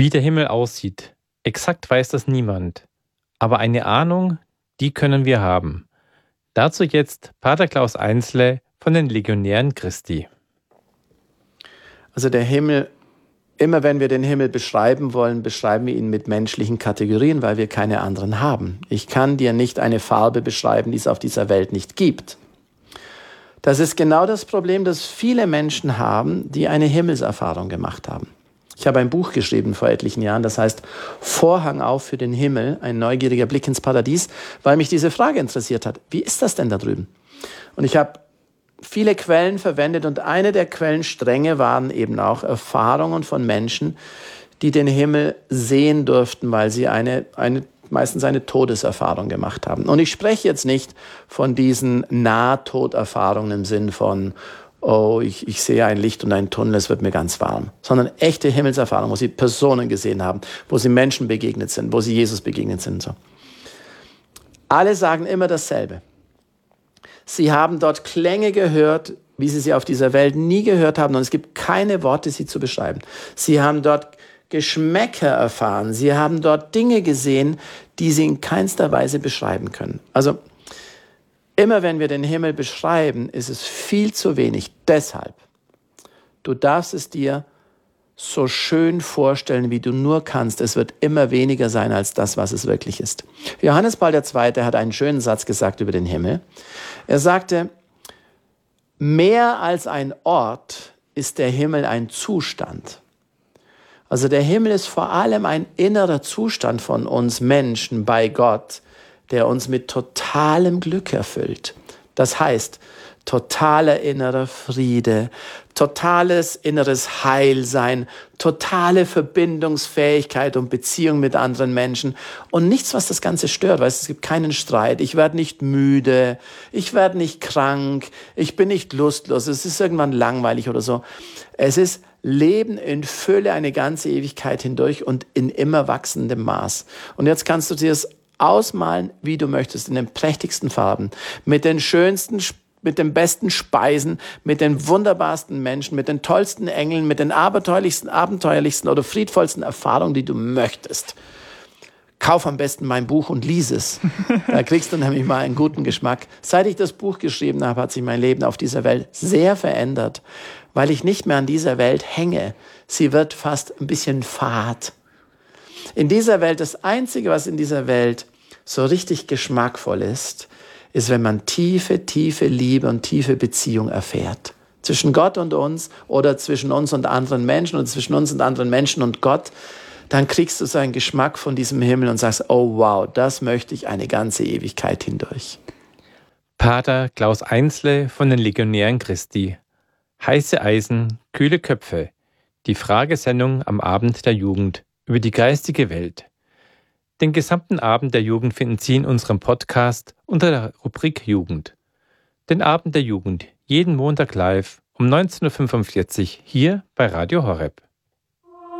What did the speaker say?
Wie der Himmel aussieht, exakt weiß das niemand. Aber eine Ahnung, die können wir haben. Dazu jetzt Pater Klaus Einsle von den Legionären Christi. Also der Himmel, immer wenn wir den Himmel beschreiben wollen, beschreiben wir ihn mit menschlichen Kategorien, weil wir keine anderen haben. Ich kann dir nicht eine Farbe beschreiben, die es auf dieser Welt nicht gibt. Das ist genau das Problem, das viele Menschen haben, die eine Himmelserfahrung gemacht haben. Ich habe ein Buch geschrieben vor etlichen Jahren, das heißt Vorhang auf für den Himmel, ein neugieriger Blick ins Paradies, weil mich diese Frage interessiert hat. Wie ist das denn da drüben? Und ich habe viele Quellen verwendet und eine der Quellenstränge waren eben auch Erfahrungen von Menschen, die den Himmel sehen durften, weil sie meistens eine Todeserfahrung gemacht haben. Und ich spreche jetzt nicht von diesen Nahtoderfahrungen im Sinn von oh, ich sehe ein Licht und einen Tunnel, es wird mir ganz warm. Sondern echte Himmelserfahrungen, wo sie Personen gesehen haben, wo sie Menschen begegnet sind, wo sie Jesus begegnet sind. So. Alle sagen immer dasselbe. Sie haben dort Klänge gehört, wie sie auf dieser Welt nie gehört haben. Und es gibt keine Worte, sie zu beschreiben. Sie haben dort Geschmäcker erfahren. Sie haben dort Dinge gesehen, die sie in keinster Weise beschreiben können. Also, immer wenn wir den Himmel beschreiben, ist es viel zu wenig. Deshalb, du darfst es dir so schön vorstellen, wie du nur kannst. Es wird immer weniger sein als das, was es wirklich ist. Johannes Paul II. Hat einen schönen Satz gesagt über den Himmel. Er sagte, mehr als ein Ort ist der Himmel ein Zustand. Also der Himmel ist vor allem ein innerer Zustand von uns Menschen bei Gott, der uns mit totalem Glück erfüllt. Das heißt, totaler innerer Friede, totales inneres Heilsein, totale Verbindungsfähigkeit und Beziehung mit anderen Menschen und nichts, was das Ganze stört. Weißt, es gibt keinen Streit, ich werde nicht müde, ich werde nicht krank, ich bin nicht lustlos, es ist irgendwann langweilig oder so. Es ist Leben in Fülle eine ganze Ewigkeit hindurch und in immer wachsendem Maß. Und jetzt kannst du dir das ausmalen, wie du möchtest, in den prächtigsten Farben, mit den schönsten, mit den besten Speisen, mit den wunderbarsten Menschen, mit den tollsten Engeln, mit den abenteuerlichsten oder friedvollsten Erfahrungen, die du möchtest. Kauf am besten mein Buch und lies es. Da kriegst du nämlich mal einen guten Geschmack. Seit ich das Buch geschrieben habe, hat sich mein Leben auf dieser Welt sehr verändert, weil ich nicht mehr an dieser Welt hänge. Sie wird fast ein bisschen fad. In dieser Welt, das Einzige, was in dieser Welt so richtig geschmackvoll ist, wenn man tiefe, tiefe Liebe und tiefe Beziehung erfährt. Zwischen Gott und uns oder zwischen uns und anderen Menschen oder zwischen uns und anderen Menschen und Gott, dann kriegst du so einen Geschmack von diesem Himmel und sagst, oh wow, das möchte ich eine ganze Ewigkeit hindurch. Pater Klaus Einsle von den Legionären Christi. Heiße Eisen, kühle Köpfe. Die Fragesendung am Abend der Jugend über die geistige Welt. Den gesamten Abend der Jugend finden Sie in unserem Podcast unter der Rubrik Jugend. Den Abend der Jugend, jeden Montag live um 19.45 Uhr hier bei Radio Horeb.